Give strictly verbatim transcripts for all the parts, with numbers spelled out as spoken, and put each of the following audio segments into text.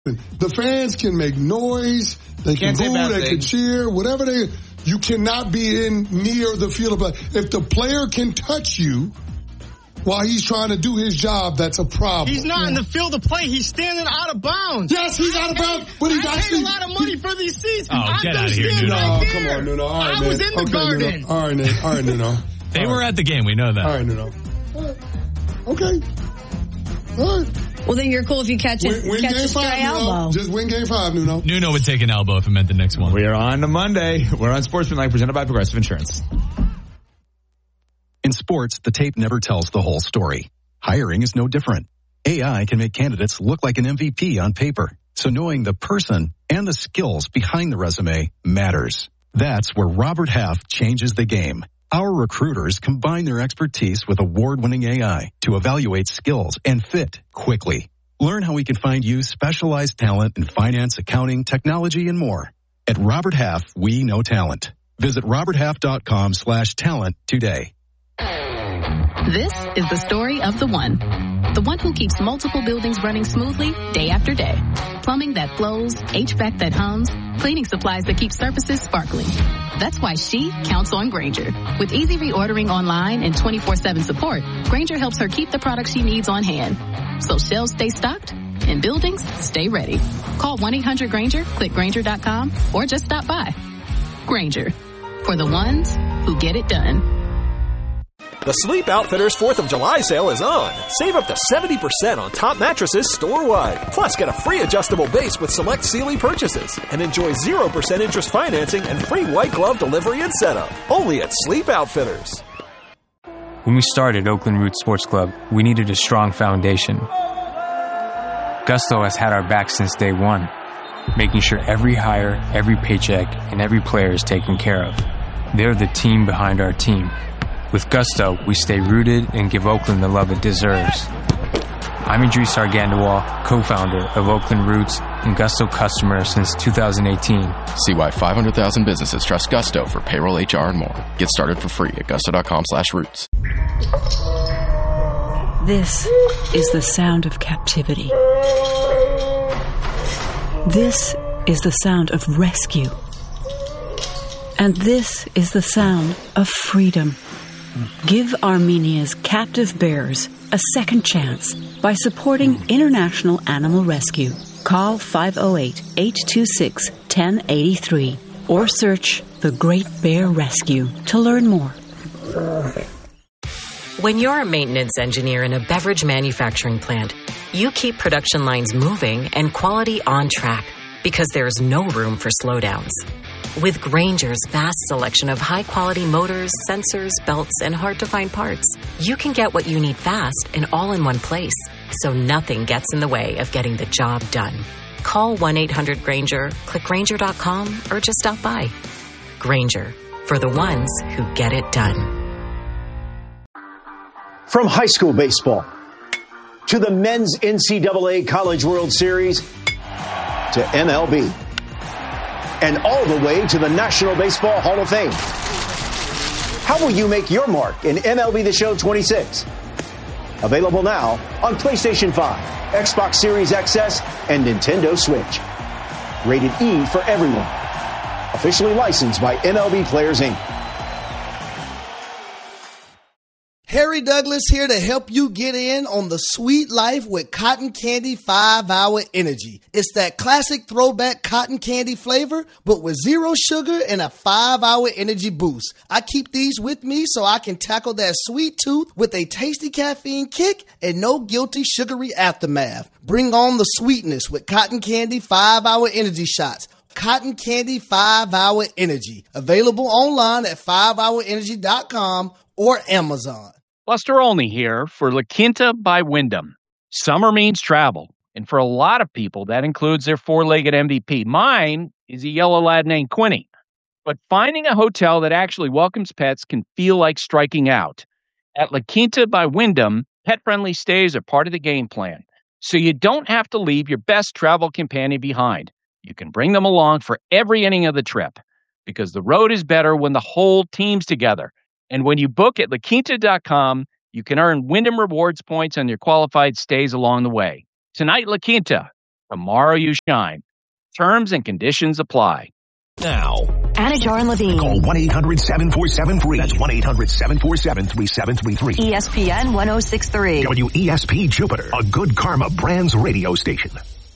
The fans can make noise, they can boo, they can cheer, whatever they. You cannot be in near the field of play. If the player can touch you while he's trying to do his job, that's a problem. He's not in the field of play. He's standing out of bounds. Yes, he's out of bounds, but he's I actually. paid a lot of money for these seats. Oh, I get out of here, Nuno. Right come on, Nuno. All right, I man. was in the okay, garden. Nuno. All right, Nuno. All right, Nuno. They All were right. at the game. We know that. All right, Nuno. All right. Okay. All right. Well, then you're cool if you catch Win, it. win catch game a stray five, Nuno. elbow. Just win game five, Nuno. Nuno would take an elbow if it meant the next one. We are on to Monday. We're on Sportsmanlike, presented by Progressive Insurance. In sports, the tape never tells the whole story. Hiring is no different. A I can make candidates look like an M V P on paper. So knowing the person and the skills behind the resume matters. That's where Robert Half changes the game. Our recruiters combine their expertise with award-winning A I to evaluate skills and fit quickly. Learn how we can find you specialized talent in finance, accounting, technology, and more. At Robert Half, we know talent. Visit roberthalf.com slash talent today. This is the story of the one. The one who keeps multiple buildings running smoothly day after day. Plumbing that flows, H V A C that hums, cleaning supplies that keep surfaces sparkling. That's why she counts on Grainger. With easy reordering online and twenty-four seven support, Grainger helps her keep the products she needs on hand. So shelves stay stocked and buildings stay ready. Call one eight hundred Grainger, click Grainger dot com, or just stop by. Grainger, for the ones who get it done. The Sleep Outfitters fourth of July sale is on. Save up to seventy percent on top mattresses store-wide. Plus, get a free adjustable base with select Sealy purchases. And enjoy zero percent interest financing and free white glove delivery and setup. Only at Sleep Outfitters. When we started Oakland Roots Sports Club, we needed a strong foundation. Gusto has had our back since day one, making sure every hire, every paycheck, and every player is taken care of. They're the team behind our team. With Gusto, we stay rooted and give Oakland the love it deserves. I'm Idris Argandawal, co-founder of Oakland Roots and Gusto customer since two thousand eighteen. See why five hundred thousand businesses trust Gusto for payroll, H R, and more. Get started for free at gusto.com slash roots. This is the sound of captivity. This is the sound of rescue. And this is the sound of freedom. Give Armenia's captive bears a second chance by supporting International Animal Rescue. Call five oh eight, eight two six, one oh eight three or search The Great Bear Rescue to learn more. When you're a maintenance engineer in a beverage manufacturing plant, you keep production lines moving and quality on track because there's no room for slowdowns. With Grainger's vast selection of high-quality motors, sensors, belts, and hard-to-find parts, you can get what you need fast and all in one place, so nothing gets in the way of getting the job done. Call one eight hundred Grainger, click Grainger dot com, or just stop by. Grainger, for the ones who get it done. From high school baseball to the men's N C double A College World Series to M L B. And all the way to the National Baseball Hall of Fame. How will you make your mark in M L B The Show twenty-six? Available now on PlayStation five, Xbox Series X S, and Nintendo Switch. Rated E for everyone. Officially licensed by M L B Players, Incorporated. Harry Douglas here to help you get in on the sweet life with Cotton Candy five hour Energy. It's that classic throwback cotton candy flavor, but with zero sugar and a five hour energy boost. I keep these with me so I can tackle that sweet tooth with a tasty caffeine kick and no guilty sugary aftermath. Bring on the sweetness with Cotton Candy five hour Energy shots. Cotton Candy five hour Energy. Available online at five hour energy dot com or Amazon. Buster Olney here for La Quinta by Wyndham. Summer means travel, and for a lot of people, that includes their four-legged M V P. Mine is a yellow lad named Quinny. But finding a hotel that actually welcomes pets can feel like striking out. At La Quinta by Wyndham, pet-friendly stays are part of the game plan, so you don't have to leave your best travel companion behind. You can bring them along for every inning of the trip, because the road is better when the whole team's together. And when you book at La Quinta dot com, you can earn Wyndham Rewards points on your qualified stays along the way. Tonight, La Quinta, Tomorrow you shine. Terms and conditions apply. Now, Anna Jar and Levine. Call one eight hundred seven four seven three. That's one eight hundred seven four seven three seven three three. E S P N one oh six point three. W E S P Jupiter, a Good Karma Brands radio station.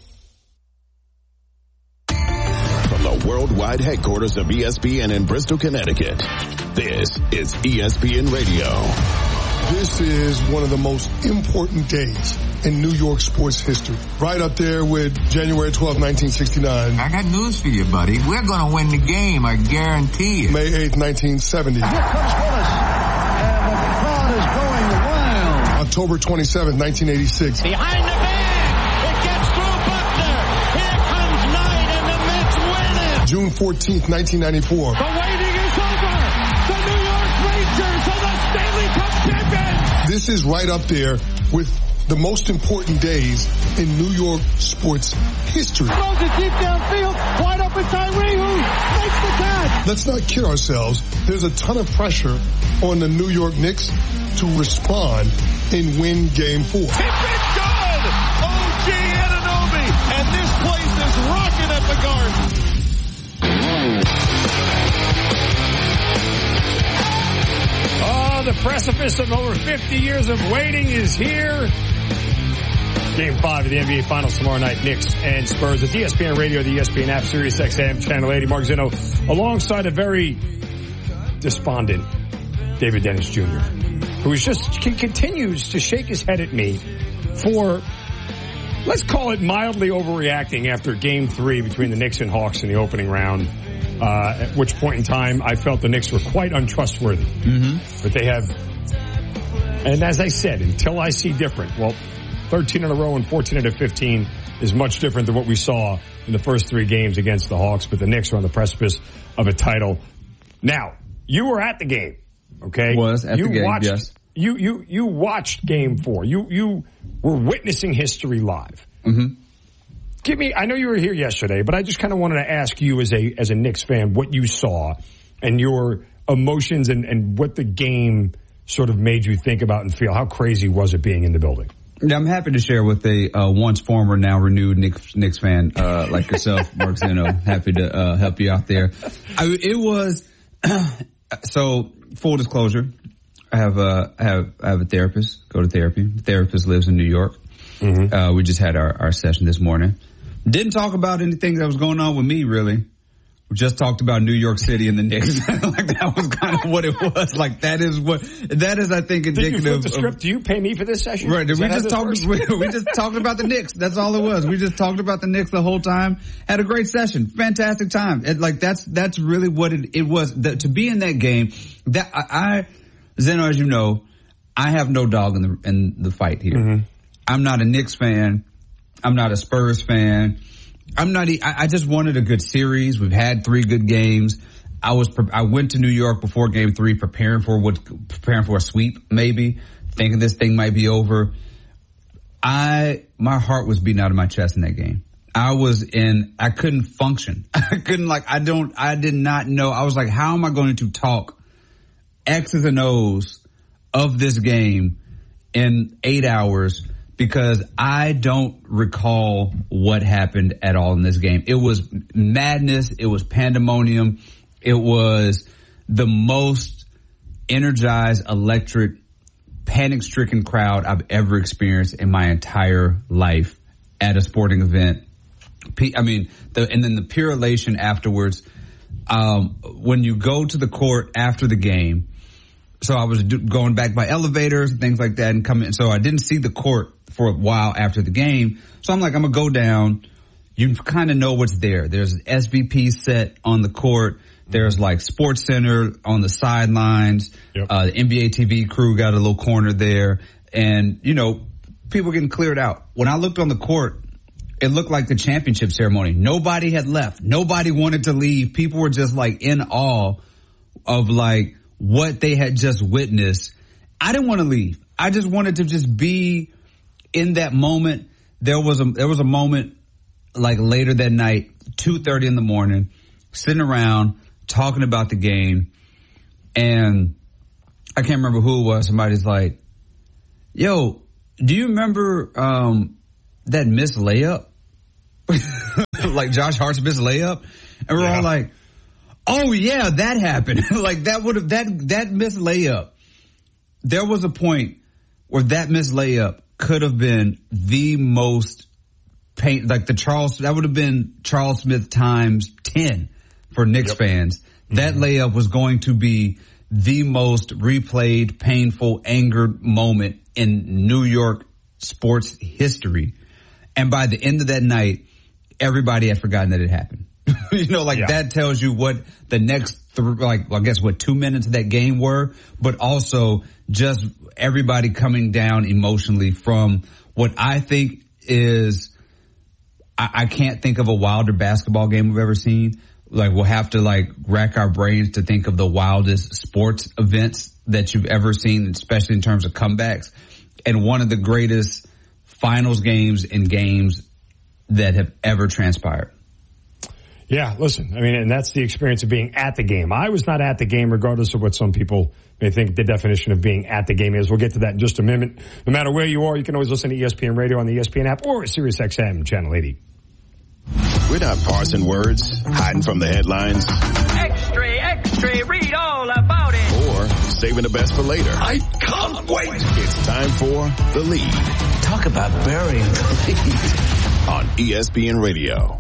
From the worldwide headquarters of E S P N in Bristol, Connecticut, this is E S P N Radio. This is one of the most important days in New York sports history. Right up there with January twelfth, nineteen sixty-nine. I got news for you, buddy. We're going to win the game, I guarantee it. May eighth, nineteen seventy. Here comes Willis, and the crowd is going wild. October twenty-seventh, nineteen eighty-six. Behind the bag, it gets through Buckner. Here comes Knight, and the Mets win it. June fourteenth, nineteen ninety-four. The waiting is over. The New York Rangers are the Stanley Cup champions. This is right up there with the most important days in New York sports history. Throws it deep downfield, wide open Tyree, who makes the catch. Let's not kid ourselves. There's a ton of pressure on the New York Knicks to respond and win Game Four. Tip it good! O G Anunoby, and this place is rocking at the Garden. Oh, the precipice of over fifty years of waiting is here. Game five of the N B A Finals tomorrow night, Knicks and Spurs. It's E S P N Radio, the E S P N app, Sirius X M, Channel eighty. Mark Zinno, alongside a very despondent David Dennis Junior, who is just continues to shake his head at me for, let's call it mildly overreacting after Game three between the Knicks and Hawks in the opening round. Uh, at which point in time I felt the Knicks were quite untrustworthy. Mm-hmm. But they have, and as I said, until I see different, well, thirteen in a row and fourteen out of fifteen is much different than what we saw in the first three games against the Hawks, but the Knicks are on the precipice of a title. Now, you were at the game, okay? Was at you the game, watched, yes. You, you, you watched Game four. You, you were witnessing history live. Mm-hmm. Give me, I know you were here yesterday, but I just kind of wanted to ask you as a as a Knicks fan what you saw and your emotions and, and what the game sort of made you think about and feel. How crazy was it being in the building? Yeah, I'm happy to share with a uh, once former, now renewed Knicks, Knicks fan uh, like yourself, Mark Zinno. Happy to uh, help you out there. I, it was, so full disclosure, I have, a, I have I have a therapist, go to therapy. The therapist lives in New York. Mm-hmm. Uh, we just had our, our session this morning. Didn't talk about anything that was going on with me, really. We just talked about New York City and the Knicks. Like, that was kind of what it was. Like, that is what, that is, I think, indicative. Did you flip the script? Of, Do you pay me for this session? Right. Is we just talked, we, we just talked about the Knicks. That's all it was. We just talked about the Knicks the whole time. Had a great session. Fantastic time. It, like, that's, that's really what it, it was. The, to be in that game, that, I, I, Zeno, as you know, I have no dog in the, in the fight here. Mm-hmm. I'm not a Knicks fan. I'm not a Spurs fan. I'm not, I just wanted a good series. We've had three good games. I was, I went to New York before game three preparing for what, preparing for a sweep, maybe, thinking this thing might be over. I, my heart was beating out of my chest in that game. I was in, I couldn't function. I couldn't like, I don't, I did not know. I was like, how am I going to talk X's and O's of this game in eight hours? Because I don't recall what happened at all in this game. It was madness. It was pandemonium. It was the most energized, electric, panic-stricken crowd I've ever experienced in my entire life at a sporting event. I mean, the, and then the pure elation afterwards. Um, when you go to the court after the game, so I was do, going back by elevators and things like that and coming. So I didn't see the court for a while after the game. So I'm like, I'm going to go down. You kind of know what's there. There's an S V P set on the court. There's like Sports Center on the sidelines. Yep. Uh, the N B A T V crew got a little corner there. And, you know, people getting cleared out. When I looked on the court, it looked like the championship ceremony. Nobody had left. Nobody wanted to leave. People were just like in awe of like what they had just witnessed. I didn't want to leave. I just wanted to just be in that moment. There was a, there was a moment like later that night, two thirty in the morning, sitting around talking about the game. And I can't remember who it was. Somebody's like, yo, do you remember, um, that missed layup like Josh Hart's missed layup. And we're yeah. all like, oh yeah, that happened. like that would have, that, that missed layup. There was a point where that missed layup could have been the most pain, like the Charles, that would have been Charles Smith times ten for Knicks yep. fans. That mm-hmm. layup was going to be the most replayed, painful, angered moment in New York sports history. And by the end of that night, everybody had forgotten that it happened. you know, like yeah. that tells you what the next, th- like, well, I guess what two minutes of that game were, but also just everybody coming down emotionally from what I think is, I, I can't think of a wilder basketball game we've ever seen. Like we'll have to like rack our brains to think of the wildest sports events that you've ever seen, especially in terms of comebacks. And one of the greatest finals games and games that have ever transpired. Yeah, listen, I mean, and that's the experience of being at the game. I was not at the game, regardless of what some people may think the definition of being at the game is. We'll get to that in just a minute. No matter where you are, you can always listen to E S P N Radio on the E S P N app or Sirius X M Channel eighty. We're not parsing words, hiding from the headlines. Extra, extra, read all about it. Or saving the best for later. I can't wait. It's time for The Lead. Talk about burying the lead. On E S P N Radio.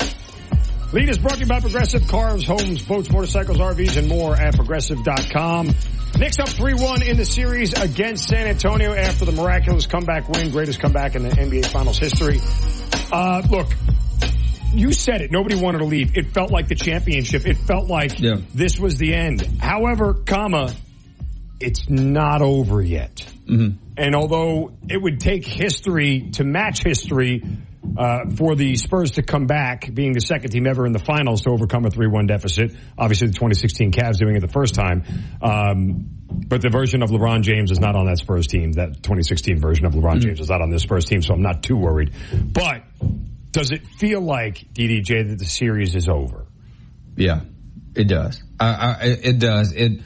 Lead is brought to you by Progressive Cars, Homes, Boats, Motorcycles, R Vs, and more at Progressive dot com. Knicks up three one in the series against San Antonio after the miraculous comeback win, greatest comeback in the N B A Finals history. Uh, look, you said it. Nobody wanted to leave. It felt like the championship. It felt like yeah. this was the end. However, comma, it's not over yet. Mm-hmm. And although it would take history to match history, Uh, for the Spurs to come back, being the second team ever in the finals to overcome a three one deficit. Obviously, the twenty sixteen Cavs doing it the first time. Um, but the version of LeBron James is not on that Spurs team. That twenty sixteen version of LeBron James is not on this Spurs team, so I'm not too worried. But does it feel like, D D J, that the series is over? Yeah, it does. I, I, it does. It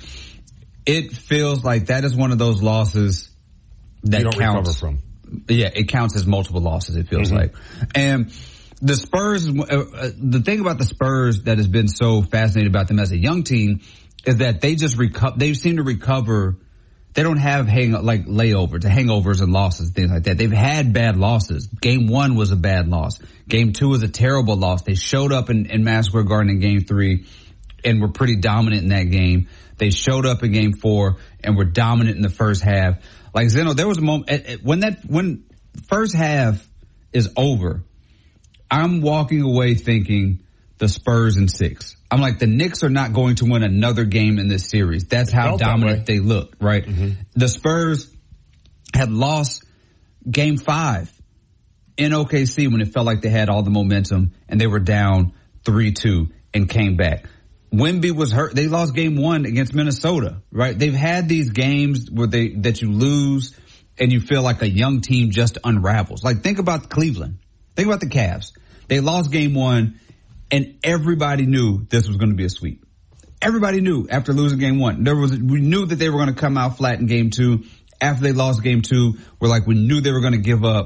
it feels like that is one of those losses that you don't counts. recover from. Yeah, it counts as multiple losses, it feels mm-hmm. like. And the Spurs, uh, the thing about the Spurs that has been so fascinating about them as a young team is that they just reco- they seem to recover. They don't have hang like layovers, hangovers and losses, things like that. They've had bad losses. Game one was a bad loss. Game two was a terrible loss. They showed up in, in Madison Square Garden in game three and were pretty dominant in that game. They showed up in game four and were dominant in the first half. Like Zeno, there was a moment at, at, when that when first half is over, I'm walking away thinking the Spurs in six. I'm like, the Knicks are not going to win another game in this series. That's how dominant they look, right? Mm-hmm. The Spurs had lost game five in O K C when it felt like they had all the momentum and they were down three two and came back. Wemby was hurt. They lost game one against Minnesota, right? They've had these games where they, that you lose and you feel like a young team just unravels. Like think about Cleveland. Think about the Cavs. They lost game one and everybody knew this was going to be a sweep. Everybody knew after losing game one. There was, we knew that they were going to come out flat in game two. After they lost game two, we're like, we knew they were going to give up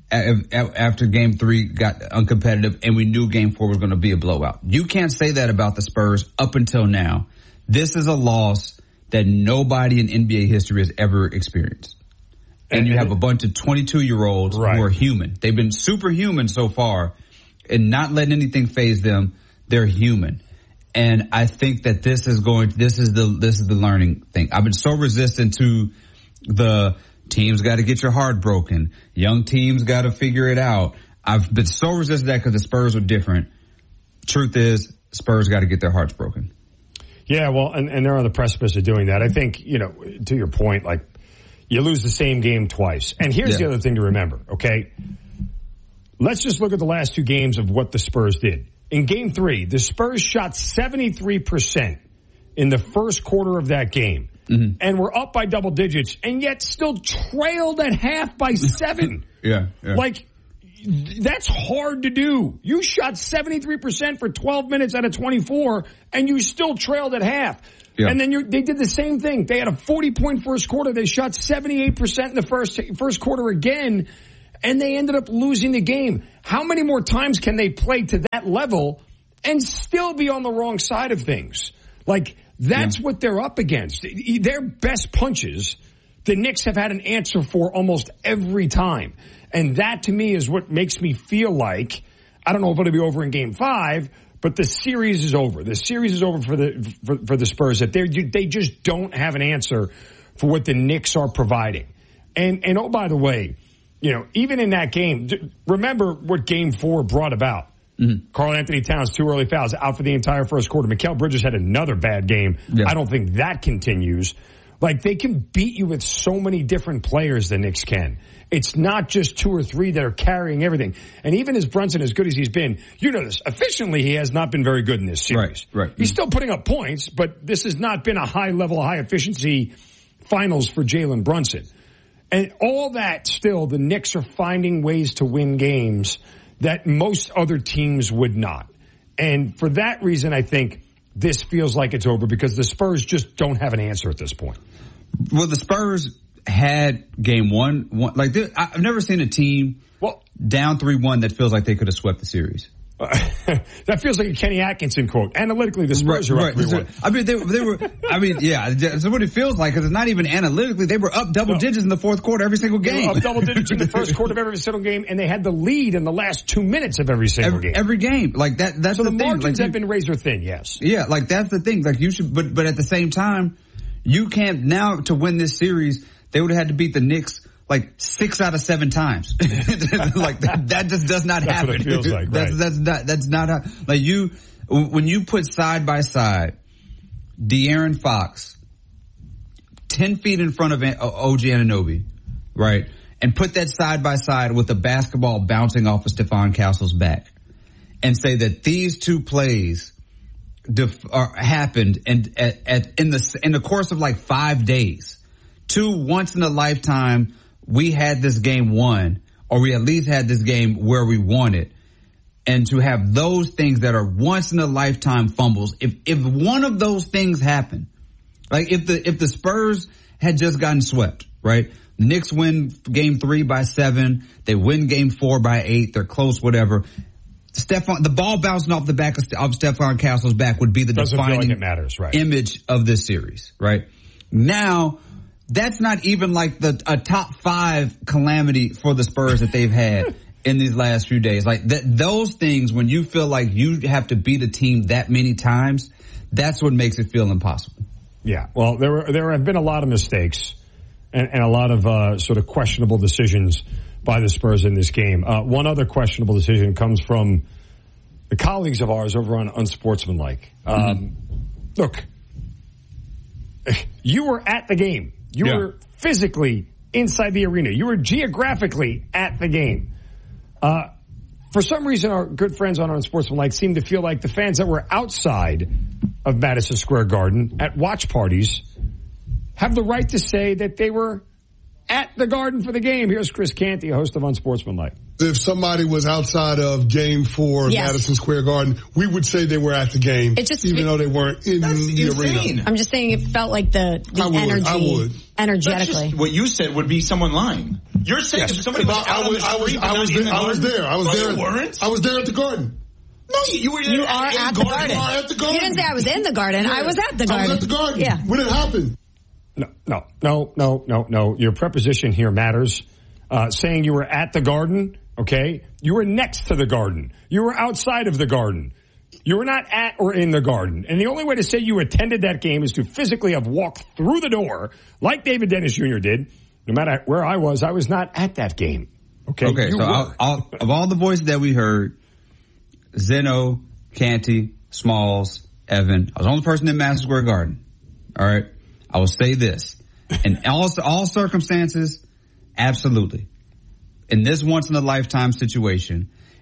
after game three got uncompetitive, and we knew game four was going to be a blowout. You can't say that about the Spurs up until now. This is a loss that nobody in N B A history has ever experienced. And, and you have a bunch of twenty-two-year-olds right. who are human. They've been superhuman so far and not letting anything faze them. They're human. And I think that this is going, this is the, this is the learning thing. I've been so resistant to the teams got to get your heart broken. Young teams got to figure it out. I've been so resistant to that because the Spurs are different. Truth is, Spurs got to get their hearts broken. Yeah, well, and, and they're on the precipice of doing that. I think, you know, to your point, like, you lose the same game twice. And here's yeah. the other thing to remember, okay? Let's just look at the last two games of what the Spurs did. In game three, the Spurs shot seventy-three percent in the first quarter of that game. Mm-hmm. And were up by double digits and yet still trailed at half by seven. yeah, yeah. Like, that's hard to do. You shot seventy-three percent for twelve minutes out of twenty-four and you still trailed at half. Yeah. And then you, they did the same thing. They had a forty-point first quarter. They shot seventy-eight percent in the first first quarter again. and they ended up losing the game. How many more times can they play to that level and still be on the wrong side of things? Like, that's yeah. what they're up against. Their best punches, the Knicks have had an answer for almost every time. And that, to me, is what makes me feel like, I don't know if it'll be over in game five, but the series is over. The series is over for the for, for the Spurs. That they they just don't have an answer for what the Knicks are providing. And and oh, by the way, you know, even in that game, remember what game four brought about. Mm-hmm. Karl Anthony Towns, two early fouls, out for the entire first quarter. Mikal Bridges had another bad game. Yeah. I don't think that continues. Like, they can beat you with so many different players, the Knicks can. It's not just two or three that are carrying everything. And even as Brunson, as good as he's been, you know this, efficiently he has not been very good in this series. Right, right. He's still putting up points, but this has not been a high level, high efficiency finals for Jalen Brunson. And all that still, the Knicks are finding ways to win games that most other teams would not. And for that reason, I think this feels like it's over because the Spurs just don't have an answer at this point. Well, the Spurs had game one, one like this, I've never seen a team well, down three one that feels like they could have swept the series. Uh, that feels like a Kenny Atkinson quote. Analytically, the Spurs right, are right. up three one. I mean, they, they were, I mean, yeah, that's what it feels like because it's not even analytically. They were up double no. digits in the fourth quarter every single game. They were up double digits in the first quarter of every single game, and they had the lead in the last two minutes of every single every, game. Every game. Like that, that's so the, the thing. margins like, have been razor thin, yes. Yeah, like that's the thing. Like you should, but, but at the same time, you can't, now to win this series, they would have had to beat the Knicks like six out of seven times. Like that, that just does not that's happen. That's what it feels like, right. That's, that's not, that's not how, like you, when you put side by side De'Aaron Fox ten feet in front of O G Anunoby, right? And put that side by side with the basketball bouncing off of Stephon Castle's back and say that these two plays def, are, happened and at, at, in the, in the course of like five days, two once in a lifetime, we had this game won, or we at least had this game where we won it. And to have those things that are once in a lifetime fumbles, if, if one of those things happen, like if the, if the Spurs had just gotten swept, right? The Knicks win game three by seven. They win game four by eight. They're close, whatever. Stephon, the ball bouncing off the back of, of Stephon Castle's back would be the Doesn't defining feel like it matters, right. image of this series, right? Now, that's not even like the a top five calamity for the Spurs that they've had in these last few days. Like that, those things, when you feel like you have to beat a team that many times, that's what makes it feel impossible. Yeah, well, there were, there have been a lot of mistakes and, and a lot of uh, sort of questionable decisions by the Spurs in this game. Uh, one other questionable decision comes from the colleagues of ours over on Unsportsmanlike. Um, mm-hmm. Look, you were at the game. You yeah. were physically inside the arena. You were geographically at the game. Uh, for some reason, our good friends on Unsportsmanlike seem to feel like the fans that were outside of Madison Square Garden at watch parties have the right to say that they were at the Garden for the game. Here's Chris Canty, host of Unsportsmanlike. If somebody was outside of Game Four of yes. Madison Square Garden, we would say they were at the game, it just, even it, though they weren't in the insane. arena. I'm just saying it felt like the, the I would, energy, I would. energetically. What you said would be someone lying. You're saying yes. if somebody was out on the street, I was, I was, there, I was there. I was no, there. You weren't. I was there at the Garden. No, you were. You at, are at, at the garden. garden. You are at the Garden. You didn't say I was in the Garden. Yeah. I was at the Garden. I was at the Garden. Yeah. When it happened. No, no, no, no, no, no. Your preposition here matters. Uh, saying you were at the Garden, okay? You were next to the Garden. You were outside of the Garden. You were not at or in the Garden. And the only way to say you attended that game is to physically have walked through the door, like David Dennis Junior did. No matter where I was, I was not at that game. Okay? Okay, you so I'll, I'll, of all the voices that we heard, Zeno, Canty, Smalls, Evan, I was the only person in Madison Square Garden. All right? I will say this. In all, all circumstances, absolutely. In this once-in-a-lifetime situation,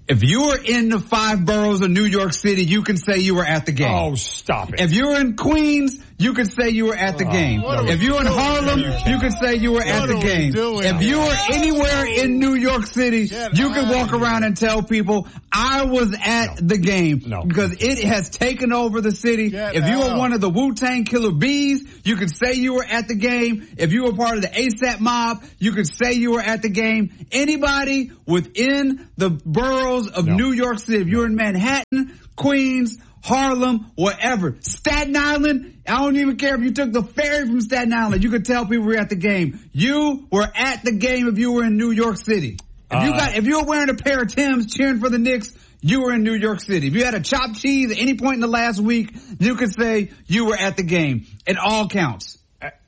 If you were in the five boroughs of New York City, you can say you were at the game. Oh, stop it. If you were in Queens, you can say you were at the oh, game. If you were in Harlem, you, you can say you were what at the game. If you were anywhere in New York City, Get you can walk around and tell people, I was at no. the game. No. Because it has taken over the city. Get if you out. were one of the Wu-Tang Killer Bees, you can say you were at the game. If you were part of the ASAP mob, you could say you were at the game. Anybody within the boroughs of no. New York City, if you're in Manhattan, Queens, Harlem, wherever. Staten Island, I don't even care if you took the ferry from Staten Island. You could tell people were at the game. You were at the game if you were in New York City. If you got, if you were wearing a pair of Timbs cheering for the Knicks, you were in New York City. If you had a chopped cheese at any point in the last week, you could say you were at the game. It all counts.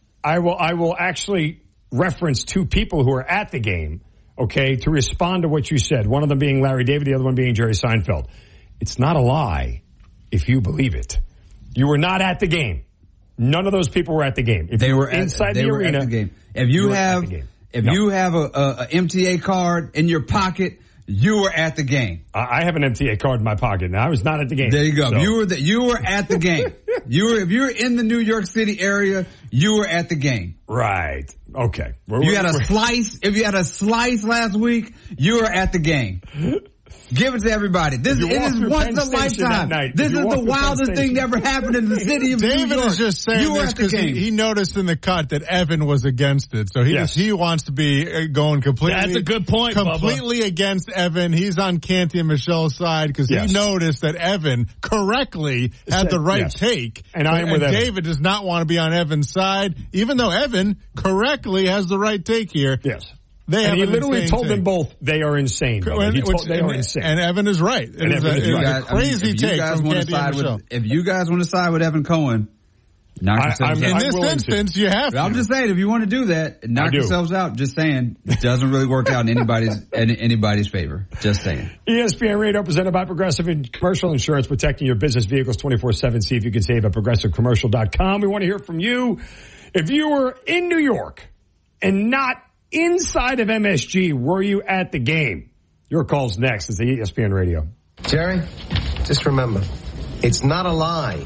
I will, I will actually reference two people who are at the game, okay, to respond to what you said. One of them being Larry David, the other one being Jerry Seinfeld. It's not a lie if you believe it. You were not at the game. None of those people were at the game. If they were at, inside they the were arena. At the game. If you, you have, if no. you have a, a, a M T A card in your pocket, you were at the game. I have an M T A card in my pocket, and I was not at the game. There you go. So. You were the, you were at the game. you were if you were in the New York City area, you were at the game. Right. Okay. We're, you we're, had a we're, slice. If you had a slice last week, you were at the game. Give it to everybody. This it is once a lifetime. This is the wildest thing that ever happened in the city of New York. David is just saying this because he, he noticed in the cut that Evan was against it, so he yes. just, he wants to be going completely. That's a good point. Completely Bubba. against Evan. He's on Canty and Michelle's side because yes. he noticed that Evan correctly had Said, the right yes. take, and I am and with Evan. David does not want to be on Evan's side, even though Evan correctly has the right take here. Yes. They and he literally told take. them both they are insane. And, he told, which, they and, are insane. And Evan is right. It and is Evan a, is right. a crazy I mean, take from Canty and Michelle. With, if you guys want to side with Evan Cohen, knock I, yourselves I'm, out. In this I'm instance, to. you have to. I'm just saying, if you want to do that, knock yourselves out. Just saying, it doesn't really work out in anybody's in anybody's favor. Just saying. E S P N Radio presented by Progressive Commercial Insurance, protecting your business vehicles twenty-four seven. See if you can save at progressive commercial dot com. We want to hear from you. If you were in New York and not inside of M S G, were you at the game? Your call's next. It's the E S P N Radio. Jerry, just remember, it's not a lie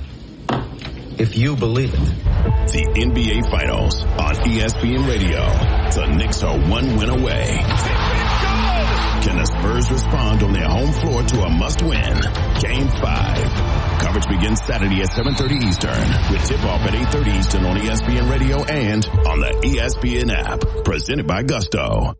if you believe it. The N B A Finals on E S P N Radio. The Knicks are one win away. Can the Spurs respond on their home floor to a must-win? Game five. Coverage begins Saturday at seven thirty Eastern with tip-off at eight thirty Eastern on E S P N Radio and on the E S P N app. Presented by Gusto.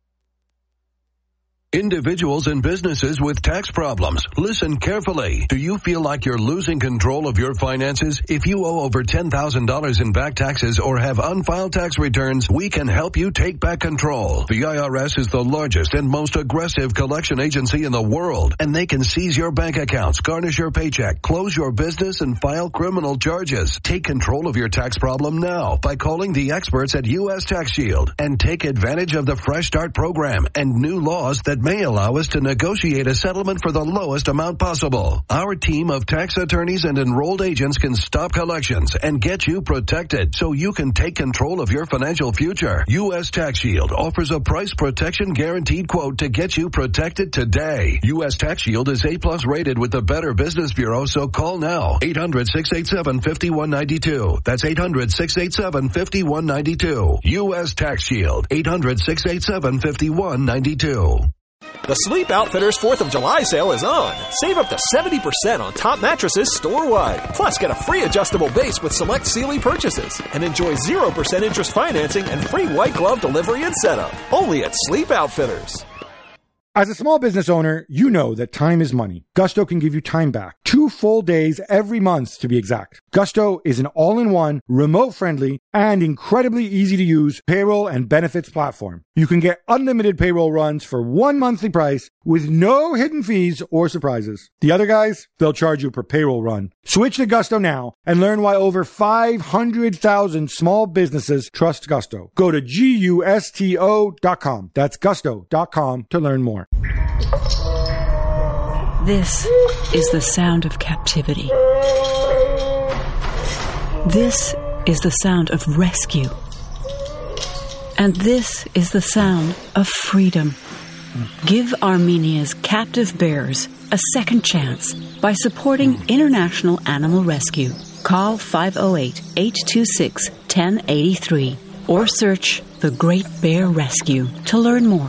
Individuals and businesses with tax problems, listen carefully. Do you feel like you're losing control of your finances? If you owe over ten thousand dollars in back taxes or have unfiled tax returns, we can help you take back control. The I R S is the largest and most aggressive collection agency in the world, and they can seize your bank accounts, garnish your paycheck, close your business, and file criminal charges. Take control of your tax problem now by calling the experts at U S Tax Shield and take advantage of the Fresh Start program and new laws that may allow us to negotiate a settlement for the lowest amount possible. Our team of tax attorneys and enrolled agents can stop collections and get you protected so you can take control of your financial future. U S Tax Shield offers a price protection guaranteed quote to get you protected today. U S Tax Shield is A plus rated with the Better Business Bureau, so call now. eight hundred, six eight seven, five one nine two. That's eight hundred, six eight seven, five one nine two. U S Tax Shield. eight hundred, six eight seven, five one nine two. The Sleep Outfitters fourth of July sale is on. Save up to seventy percent on top mattresses store-wide. Plus, get a free adjustable base with select Sealy purchases. And enjoy zero percent interest financing and free white glove delivery and setup. Only at Sleep Outfitters. As a small business owner, you know that time is money. Gusto can give you time back. Two full days every month, to be exact. Gusto is an all-in-one, remote-friendly, and incredibly easy-to-use payroll and benefits platform. You can get unlimited payroll runs for one monthly price with no hidden fees or surprises. The other guys, they'll charge you per payroll run. Switch to Gusto now and learn why over five hundred thousand small businesses trust Gusto. Go to gusto dot com. That's gusto dot com to learn more. This is the sound of captivity. This is the sound of rescue. And this is the sound of freedom. Give Armenia's captive bears a second chance by supporting International Animal Rescue. Call five oh eight, eight two six, one oh eight three or search The Great Bear Rescue to learn more.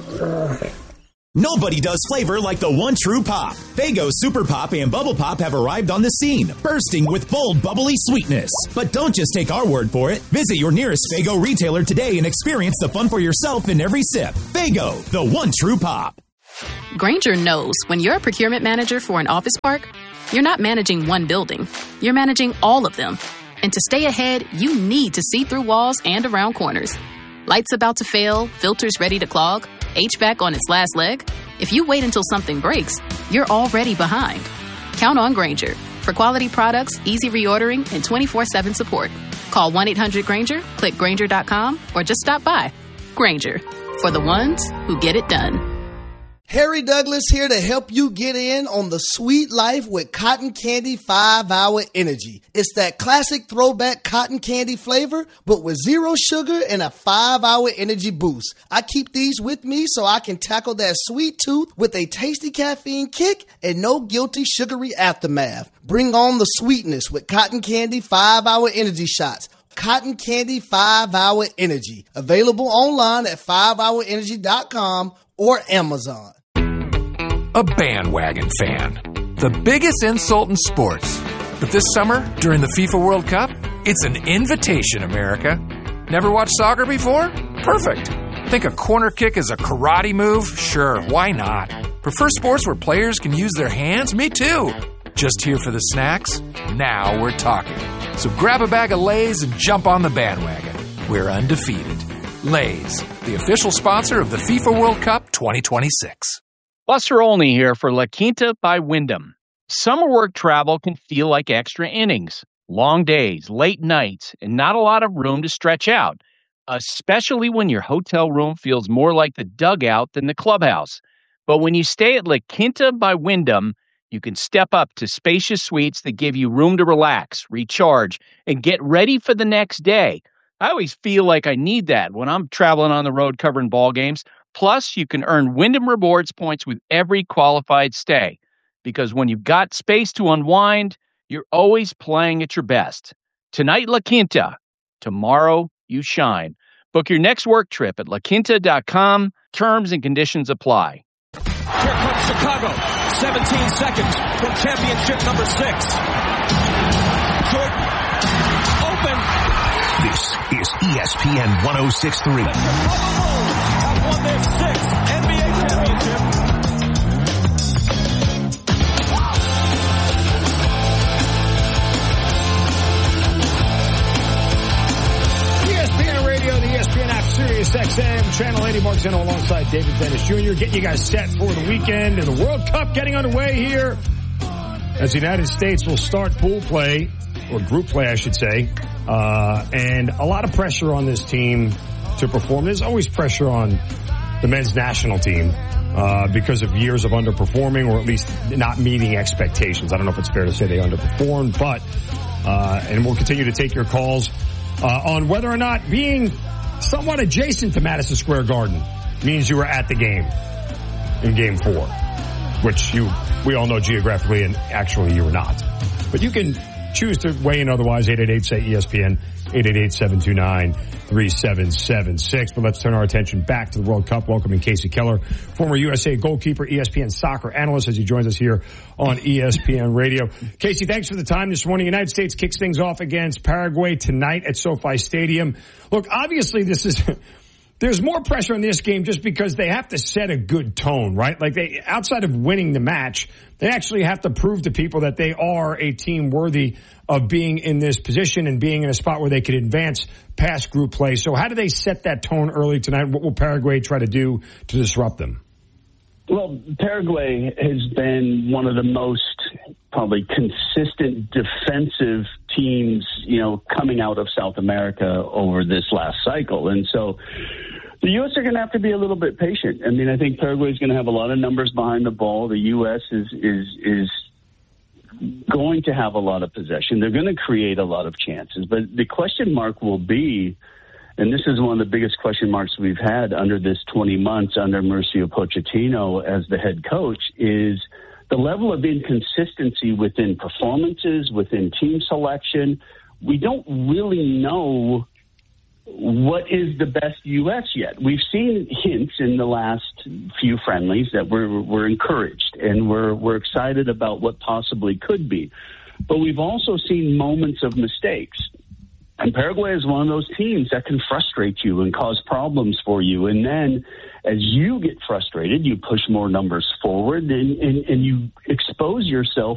Nobody does flavor like the one true pop. Faygo Super Pop and Bubble Pop have arrived on the scene, bursting with bold, bubbly sweetness. But don't just take our word for it. Visit your nearest Faygo retailer today and experience the fun for yourself in every sip. Faygo, the one true pop. Grainger knows when you're a procurement manager for an office park, you're not managing one building. You're managing all of them. And to stay ahead, you need to see through walls and around corners. Lights about to fail, filters ready to clog, H V A C on its last leg. If you wait until something breaks, you're already behind. Count on Grainger for quality products, easy reordering, and twenty-four seven support. Call one eight hundred Grainger, click Grainger dot com, or just stop by. Grainger, for the ones who get it done. Harry Douglas here to help you get in on the sweet life with Cotton Candy five hour Energy. It's that classic throwback cotton candy flavor, but with zero sugar and a five hour energy boost. I keep these with me so I can tackle that sweet tooth with a tasty caffeine kick and no guilty sugary aftermath. Bring on the sweetness with Cotton Candy five hour Energy shots. Cotton Candy five hour Energy. Available online at five hour energy dot com or Amazon. A bandwagon fan. The biggest insult in sports. But this summer, during the FIFA World Cup, it's an invitation, America. Never watched soccer before? Perfect. Think a corner kick is a karate move? Sure, why not? Prefer sports where players can use their hands? Me too. Just here for the snacks? Now we're talking. So grab a bag of Lay's and jump on the bandwagon. We're undefeated. Lay's, the official sponsor of the FIFA World Cup twenty twenty-six. Buster Olney here for La Quinta by Wyndham. Summer work travel can feel like extra innings. Long days, late nights, and not a lot of room to stretch out, especially when your hotel room feels more like the dugout than the clubhouse. But when you stay at La Quinta by Wyndham, you can step up to spacious suites that give you room to relax, recharge, and get ready for the next day. I always feel like I need that when I'm traveling on the road covering ball games. Plus, you can earn Wyndham Rewards points with every qualified stay. Because when you've got space to unwind, you're always playing at your best. Tonight, La Quinta. Tomorrow, you shine. Book your next work trip at la quinta dot com. Terms and conditions apply. Here comes Chicago. seventeen seconds from championship number six. Jordan. Open. This is E S P N one oh six point three. Have won their sixth N B A championship. E S P N Radio, the E S P N app, Sirius X M, Channel eighty, Mark Zeno alongside David Dennis Junior Getting you guys set for the weekend and the World Cup getting underway here as the United States will start pool play, or group play, I should say. Uh, and a lot of pressure on this team to perform. There's always pressure on the men's national team uh, because of years of underperforming, or at least not meeting expectations. I don't know if it's fair to say they underperformed, but uh, and we'll continue to take your calls uh, on whether or not being somewhat adjacent to Madison Square Garden means you were at the game in Game Four, which you we all know geographically and actually you were not. But you can choose to weigh in otherwise. Eight eight eight say E S P N, eight eight eight, seven two nine, three seven seven six. But let's turn our attention back to the World Cup. Welcoming Casey Keller, former U S A goalkeeper, E S P N soccer analyst, as he joins us here on E S P N Radio. Casey, thanks for the time this morning. United States kicks things off against Paraguay tonight at SoFi Stadium. Look, obviously this is... There's more pressure in this game just because they have to set a good tone, right? Like they, outside of winning the match, they actually have to prove to people that they are a team worthy of being in this position and being in a spot where they could advance past group play. So how do they set that tone early tonight? What will Paraguay try to do to disrupt them? Well, Paraguay has been one of the most probably consistent defensive teams, you know, coming out of South America over this last cycle. And so the U S are going to have to be a little bit patient. I mean, I think Paraguay is going to have a lot of numbers behind the ball. The U S is is is going to have a lot of possession. They're going to create a lot of chances. But the question mark will be, and this is one of the biggest question marks we've had under this twenty months under Mauricio Pochettino as the head coach, is the level of inconsistency within performances, within team selection. We don't really know what is the best U S yet. We've seen hints in the last few friendlies that we're, we're encouraged, and we're, we're excited about what possibly could be. But we've also seen moments of mistakes. And Paraguay is one of those teams that can frustrate you and cause problems for you. And then as you get frustrated, you push more numbers forward, and, and, and you expose yourself